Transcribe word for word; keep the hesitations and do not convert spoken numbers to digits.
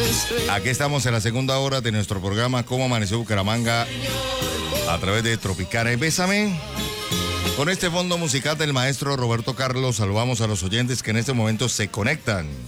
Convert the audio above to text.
Aquí estamos en la segunda hora de nuestro programa Cómo Amaneció Bucaramanga a través de Tropicana. Bésame. Con este fondo musical del maestro Roberto Carlos, saludamos a los oyentes que en este momento se conectan